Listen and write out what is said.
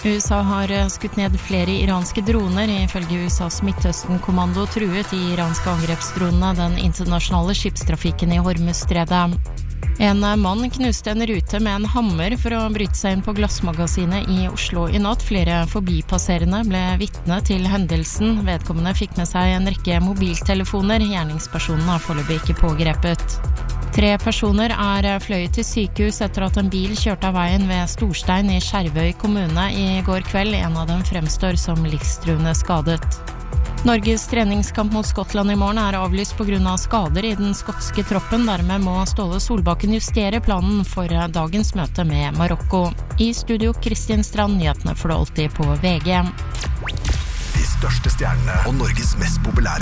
USA har skutt ned flere iranske droner. Ifølge USAs Midtøsten-kommando truet de iranske angrepsdronene den internasjonale skipstrafikken i Hormuzstredet. En mann knuste en rute med en hammer for å bryte seg inn på glassmagasinet i Oslo i natt. Flere forbipasserende ble vitne til hendelsen. Vedkommende fikk med seg en rekke mobiltelefoner. Gjerningspersonen er foreløpig ikke pågrepet. 3 personer er fløyet til sykehus etter at en bil kjørte av veien ved Storstein i Skjervøy kommune i går kveld. En av dem fremstår som livstruende skadet. Norges treningskamp mot Skottland i morgen er avlyst på grunn av skader i den skotske troppen. Dermed må Ståle Solbakken justere planen for dagens møte med Marokko. I studio Kristin Strand, nyhetene får du alltid på VG. De største stjernene og Norges mest populære